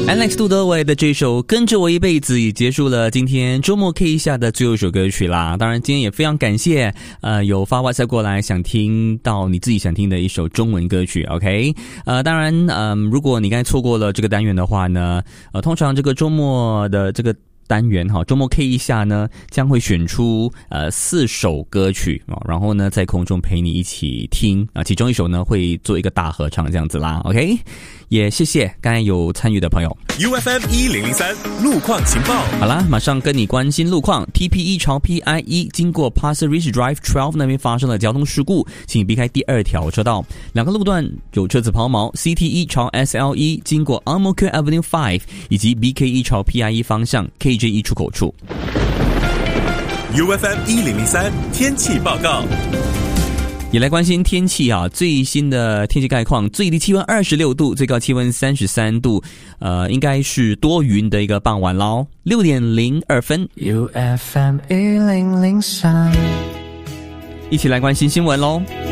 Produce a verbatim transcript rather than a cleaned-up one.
Alex 杜德伟的这首《跟着我一辈子》也结束了今天周末 K 一下的最后一首歌曲啦。当然今天也非常感谢呃有发 WhatsApp 过来想听到你自己想听的一首中文歌曲 OK 呃当然嗯、呃、如果你刚才错过了这个单元的话呢呃通常这个周末的这个单元哈，周末 K 一下呢，将会选出呃四首歌曲啊，然后呢在空中陪你一起听啊，其中一首呢会做一个大合唱这样子啦 ，OK， 也谢谢刚才有参与的朋友。 U F M 一零零三路况情报， 好啦，马上跟你关心路况。T P 一 朝 P I 一 经过 Pasir Ris Drive 十二那边发生了交通事故，请避开第二条车道，两个路段有车子抛锚。C T 一 朝 S L 一 经过 Ang Mo Kio Avenue 五以及 B K 一 朝 P I 一 方向 K J 一 出口处。 U F M 一零零三天气报告。 也来关心天气啊，最新的天气概况，最低气温二十六度，最高气温三十三度，呃，应该是多云的一个傍晚咯。六点零二分 U F M 一零零三， 一起来关心新闻咯。